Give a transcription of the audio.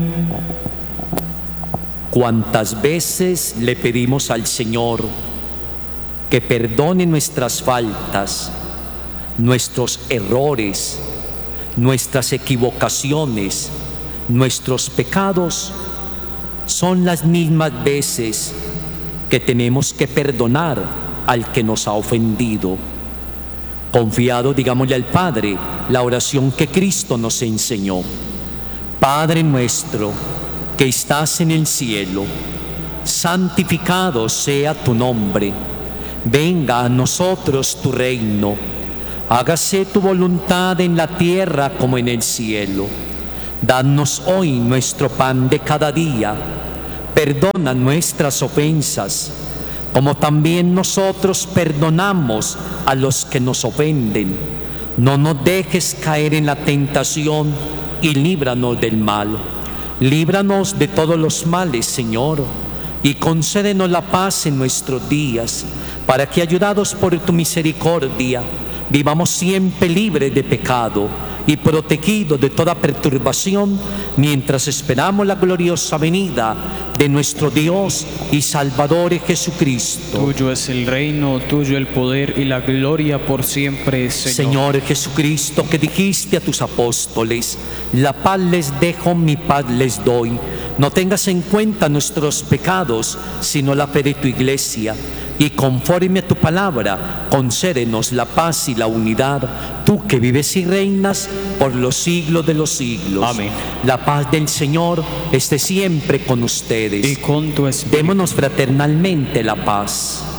Cuántas veces le pedimos al Señor que perdone nuestras faltas, nuestros errores, nuestras equivocaciones, nuestros pecados, son las mismas veces que tenemos que perdonar al que nos ha ofendido. Confiado, digámosle al Padre la oración que Cristo nos enseñó. Padre nuestro, que estás en el cielo, santificado sea tu nombre. Venga a nosotros tu reino. Hágase tu voluntad en la tierra como en el cielo. Danos hoy nuestro pan de cada día. Perdona nuestras ofensas, como también nosotros perdonamos a los que nos ofenden. No nos dejes caer en la tentación y líbranos del mal. Líbranos de todos los males, Señor, y concédenos la paz en nuestros días, para que, ayudados por tu misericordia, vivamos siempre libres de pecado y protegidos de toda perturbación, mientras esperamos la gloriosa venida de nuestro Dios y Salvador Jesucristo. Tuyo es el reino, tuyo el poder y la gloria por siempre, Señor. Señor Jesucristo, que dijiste a tus apóstoles: la paz les dejo, mi paz les doy. No tengas en cuenta nuestros pecados, sino la fe de tu iglesia. Y conforme a tu palabra, concédenos la paz y la unidad, tú que vives y reinas por los siglos de los siglos. Amén. La paz del Señor esté siempre con ustedes. Y con tu espíritu. Démonos fraternalmente la paz.